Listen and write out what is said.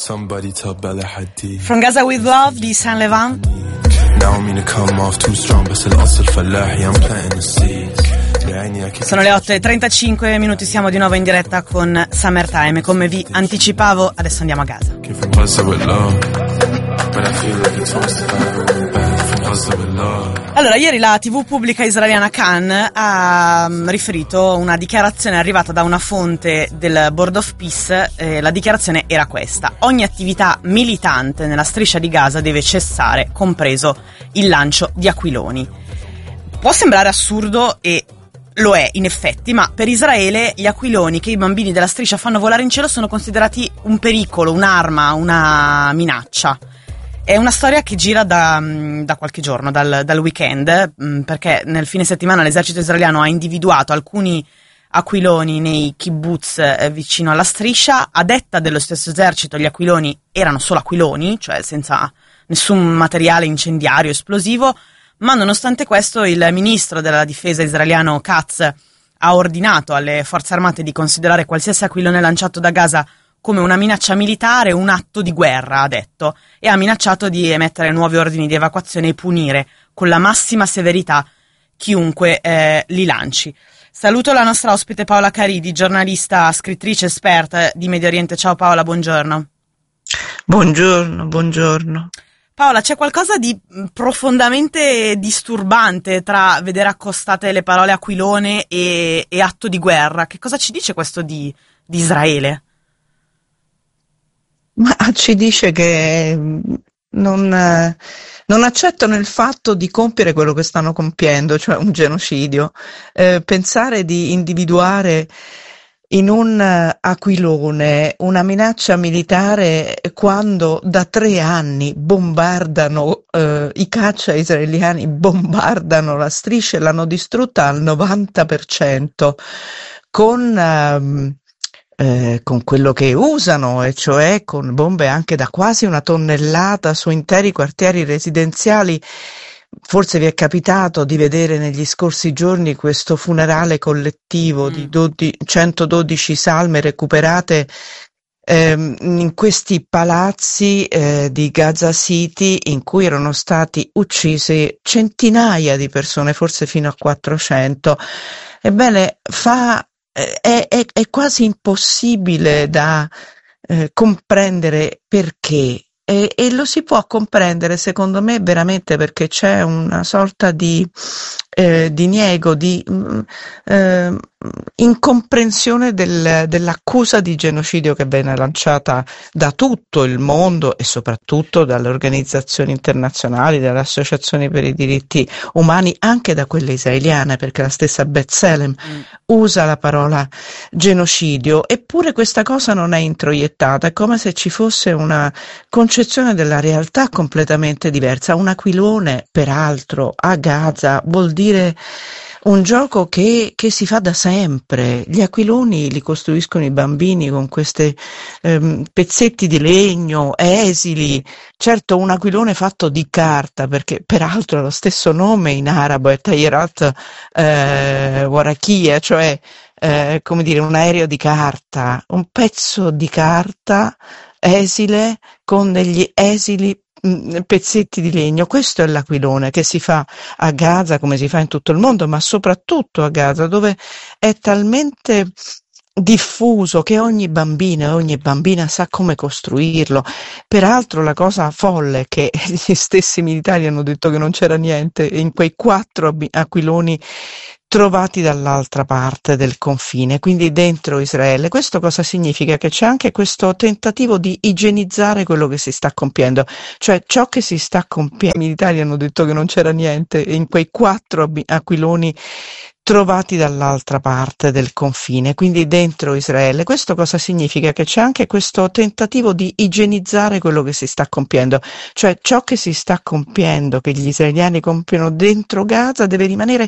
From Gaza with Love di Saint Levant. Sono le 8:35, siamo di nuovo in diretta con Summertime. Come vi anticipavo, adesso andiamo a Gaza. Allora, ieri la TV pubblica israeliana Kan ha riferito una dichiarazione arrivata da una fonte del Board of Peace. La dichiarazione era questa: ogni attività militante nella striscia di Gaza deve cessare, compreso il lancio di aquiloni. Può sembrare assurdo e lo è in effetti, ma per Israele gli aquiloni che i bambini della striscia fanno volare in cielo sono considerati un pericolo, un'arma, una minaccia. È una storia che gira da qualche giorno, dal weekend, perché nel fine settimana l'esercito israeliano ha individuato alcuni aquiloni nei kibbutz vicino alla striscia. A detta dello stesso esercito, gli aquiloni erano solo aquiloni, cioè senza nessun materiale incendiario esplosivo, ma nonostante questo il ministro della difesa israeliano Katz ha ordinato alle forze armate di considerare qualsiasi aquilone lanciato da Gaza come una minaccia militare, un atto di guerra, ha detto, e ha minacciato di emettere nuovi ordini di evacuazione e punire con la massima severità chiunque li lanci. Saluto la nostra ospite Paola Caridi, giornalista, scrittrice, esperta di Medio Oriente. Ciao Paola, buongiorno. Buongiorno. Paola, c'è qualcosa di profondamente disturbante tra vedere accostate le parole aquilone e atto di guerra. Che cosa ci dice questo di Israele? Ma ci dice che non accettano il fatto di compiere quello che stanno compiendo, cioè un genocidio. Pensare di individuare in un aquilone una minaccia militare quando da 3 anni bombardano, i caccia israeliani bombardano la striscia e l'hanno distrutta al 90% con quello che usano, e cioè con bombe anche da quasi 1 tonnellata su interi quartieri residenziali. Forse vi è capitato di vedere negli scorsi giorni questo funerale collettivo di 112 salme recuperate in questi palazzi di Gaza City, in cui erano stati uccisi centinaia di persone, forse fino a 400. Ebbene, è quasi impossibile da comprendere perché, e lo si può comprendere secondo me veramente perché c'è una sorta di diniego, di incomprensione dell'accusa di genocidio che viene lanciata da tutto il mondo e soprattutto dalle organizzazioni internazionali, dalle associazioni per i diritti umani, anche da quelle israeliane, perché la stessa B'Tselem usa la parola genocidio. Eppure questa cosa non è introiettata, è come se ci fosse una concezione della realtà completamente diversa. Un aquilone, peraltro, a Gaza vuol dire un gioco che si fa da sempre. Gli aquiloni li costruiscono i bambini con questi pezzetti di legno, esili. Certo, un aquilone fatto di carta, perché peraltro ha lo stesso nome in arabo, è Tayerat Warakia, cioè come dire un aereo di carta, un pezzo di carta esile con degli esili pezzetti di legno. Questo è l'aquilone che si fa a Gaza, come si fa in tutto il mondo, ma soprattutto a Gaza, dove è talmente diffuso che ogni bambino e ogni bambina sa come costruirlo. Peraltro la cosa folle è che gli stessi militari hanno detto che non c'era niente in quei 4 aquiloni trovati dall'altra parte del confine, quindi dentro Israele. Questo cosa significa? Che c'è anche questo tentativo di igienizzare quello che si sta compiendo, cioè ciò che si sta compiendo. I militari hanno detto che non c'era niente in quei 4 aquiloni trovati dall'altra parte del confine, quindi dentro Israele. Questo cosa significa? Che c'è anche questo tentativo di igienizzare quello che si sta compiendo, cioè ciò che si sta compiendo, che gli israeliani compiono dentro Gaza, deve rimanere